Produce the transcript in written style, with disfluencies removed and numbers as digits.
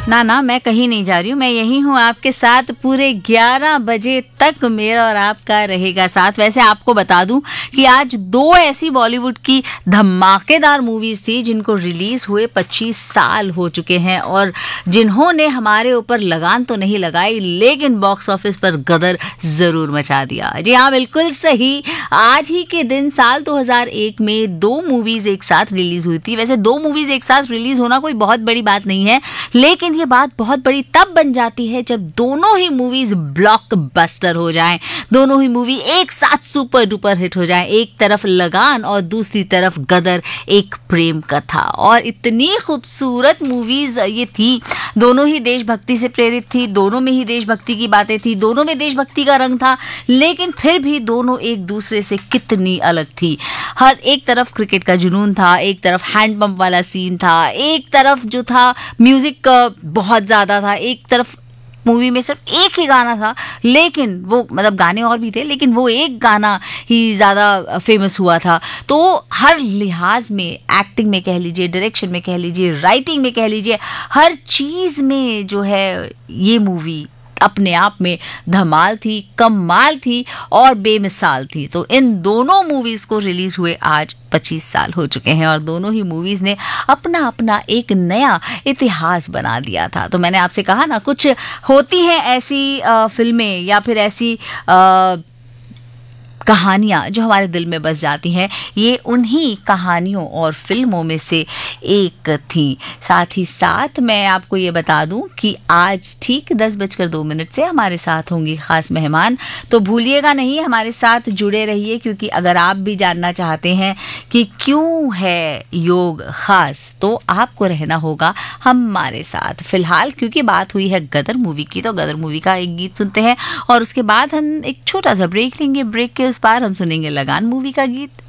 ना ना, मैं कहीं नहीं जा रही हूँ, मैं यही हूँ आपके साथ पूरे 11 बजे तक मेरा और आपका रहेगा साथ। वैसे आपको बता दूं कि आज दो ऐसी बॉलीवुड की धमाकेदार मूवीज थी जिनको रिलीज हुए 25 साल हो चुके हैं और जिन्होंने हमारे ऊपर लगान तो नहीं लगाई लेकिन बॉक्स ऑफिस पर गदर जरूर मचा दिया। जी हाँ, बिल्कुल सही। आज ही के दिन साल 2001 में दो मूवीज एक साथ रिलीज हुई थी। वैसे दो मूवीज एक साथ रिलीज होना कोई बहुत बड़ी बात नहीं है, लेकिन ये बात बहुत बड़ी तब बन जाती है जब दोनों ही मूवीज ब्लॉकबस्टर हो जाएं, दोनों ही मूवी एक साथ सुपर डुपर हिट हो जाएं। एक तरफ लगान और दूसरी तरफ गदर, एक प्रेम कथा। और इतनी खूबसूरत मूवीज ये थी, दोनों ही देशभक्ति से प्रेरित थी, दोनों में ही देशभक्ति की बातें थी, दोनों में देशभक्ति का रंग था, लेकिन फिर भी दोनों एक दूसरे से कितनी अलग थी। हर एक तरफ क्रिकेट का जुनून था, एक तरफ हैंडपंप वाला सीन था, एक तरफ जो था म्यूजिक बहुत ज्यादा था, एक तरफ मूवी में सिर्फ एक ही गाना था, लेकिन वो मतलब गाने और भी थे लेकिन वो एक गाना ही ज्यादा फेमस हुआ था। तो हर लिहाज में, एक्टिंग में कह लीजिए, डायरेक्शन में कह लीजिए, राइटिंग में कह लीजिए, हर चीज में जो है ये मूवी अपने आप में धमाल थी, कमाल थी और बेमिसाल थी। तो इन दोनों मूवीज को रिलीज हुए आज 25 साल हो चुके हैं और दोनों ही मूवीज ने अपना अपना एक नया इतिहास बना दिया था। तो मैंने आपसे कहा ना, कुछ होती हैं ऐसी फिल्में या फिर ऐसी कहानियाँ जो हमारे दिल में बस जाती हैं। ये उन्हीं कहानियों और फिल्मों में से एक थी। साथ ही साथ मैं आपको ये बता दूं कि आज ठीक 10:02 से हमारे साथ होंगी खास मेहमान, तो भूलिएगा नहीं, हमारे साथ जुड़े रहिए, क्योंकि अगर आप भी जानना चाहते हैं कि क्यों है योग खास तो आपको रहना होगा हमारे साथ। फिलहाल क्योंकि बात हुई है गदर मूवी की, तो गदर मूवी का एक गीत सुनते हैं और उसके बाद हम एक छोटा सा ब्रेक लेंगे। ब्रेक के उस पार हम सुनेंगे लगान मूवी का गीत।